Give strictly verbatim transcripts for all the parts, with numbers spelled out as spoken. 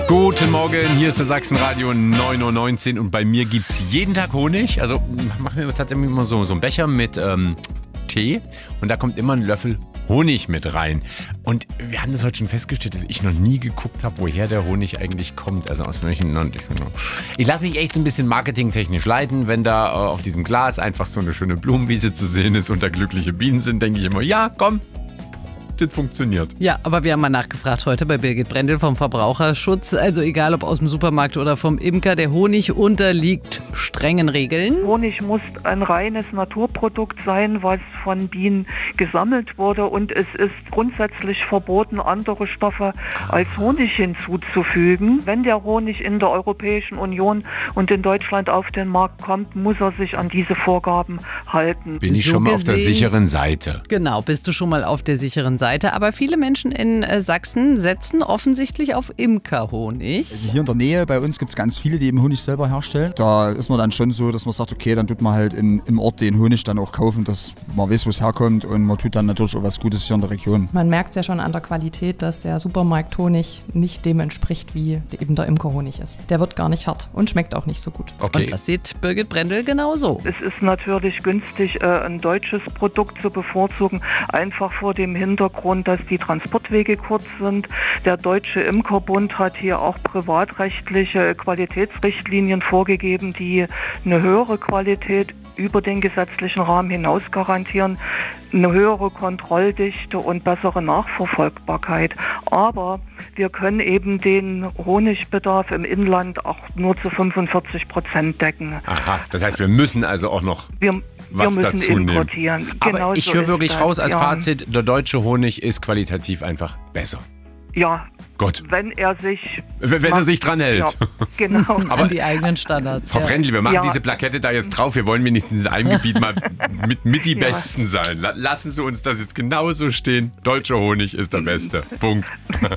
Guten Morgen, hier ist der Sachsenradio neun Uhr neunzehn und bei mir gibt es jeden Tag Honig. Also machen wir tatsächlich immer so, so einen Becher mit ähm, Tee und da kommt immer ein Löffel Honig mit rein. Und wir haben das heute schon festgestellt, dass ich noch nie geguckt habe, woher der Honig eigentlich kommt. Also aus welchen Land. Ich lasse mich echt so ein bisschen marketingtechnisch leiten. Wenn da äh, auf diesem Glas einfach so eine schöne Blumenwiese zu sehen ist und da glückliche Bienen sind, denke ich immer, ja, komm. Das funktioniert. Ja, aber wir haben mal nachgefragt heute bei Birgit Brendel vom Verbraucherschutz. Also egal ob aus dem Supermarkt oder vom Imker, der Honig unterliegt strengen Regeln. Honig muss ein reines Naturprodukt sein, was von Bienen gesammelt wurde. Und es ist grundsätzlich verboten, andere Stoffe als Honig hinzuzufügen. Wenn der Honig in der Europäischen Union und in Deutschland auf den Markt kommt, muss er sich an diese Vorgaben halten. Bin ich So schon mal auf der gesehen- sicheren Seite. Genau. Bist du schon mal auf der sicheren Seite. Aber viele Menschen in äh, Sachsen setzen offensichtlich auf Imkerhonig. Also hier in der Nähe bei uns gibt es ganz viele, die eben Honig selber herstellen. Da ist man dann schon so, dass man sagt, okay, dann tut man halt in, im Ort den Honig dann auch kaufen, dass man weiß, wo es herkommt und man tut dann natürlich auch was Gutes hier in der Region. Man merkt es ja schon an der Qualität, dass der Supermarkthonig nicht dem entspricht, wie eben der Imkerhonig ist. Der wird gar nicht hart und schmeckt auch nicht so gut. Okay. Und das sieht Birgit Brendel genauso. Es ist natürlich günstig, äh, ein deutsches Produkt zu bevorzugen, einfach vor dem Hintergrund, dass die Transportwege kurz sind. Der Deutsche Imkerbund hat hier auch privatrechtliche Qualitätsrichtlinien vorgegeben, die eine höhere Qualität über den gesetzlichen Rahmen hinaus garantieren, eine höhere Kontrolldichte und bessere Nachverfolgbarkeit. Aber wir können eben den Honigbedarf im Inland auch nur zu fünfundvierzig Prozent decken. Aha, das heißt, wir müssen also auch noch Wir, was wir müssen dazu nehmen. importieren. Aber Genau ich so höre ist wirklich das, raus als ja. Fazit, der deutsche Honig ist qualitativ einfach besser. Ja, Gut. wenn er sich... Wenn wenn er sich dran hält. Ja, genau. Aber- An die eigenen Standards. Frau ja. Brendel, wir machen Ja. diese Plakette da jetzt drauf. Wir wollen wenigstens in einem Gebiet mal mit, mit die Ja. Besten sein. La- Lassen Sie uns das jetzt genauso stehen. Deutscher Honig ist der Beste. Punkt.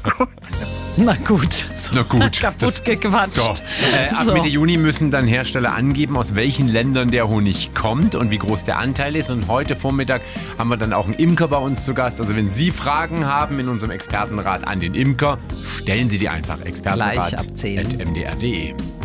Na gut. So Na gut. Kaputt Das- gequatscht. So, äh, ab So. Mitte Juni müssen dann Hersteller angeben, aus welchen Ländern der Honig kommt und wie groß der Anteil ist. Und heute Vormittag haben wir dann auch einen Imker bei uns zu Gast. Also wenn Sie Fragen haben in unserem Expertenrat an den Imker, stellen Sie die einfach. Gleich ab Expertenrat zehn. at m d r punkt d e.